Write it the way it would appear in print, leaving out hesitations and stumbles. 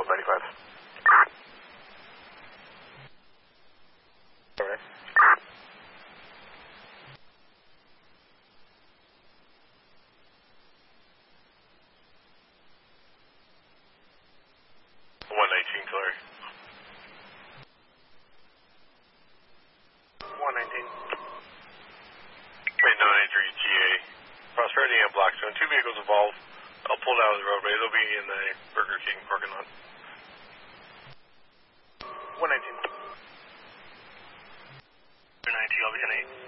95. Alright. 119, clear. 119. Wait, 983 GA. Prosperity and Blackstone. 2 vehicles involved. I'll pull out of the roadway. They'll be in the Burger King parking lot. 119. 219, I'll be in 8.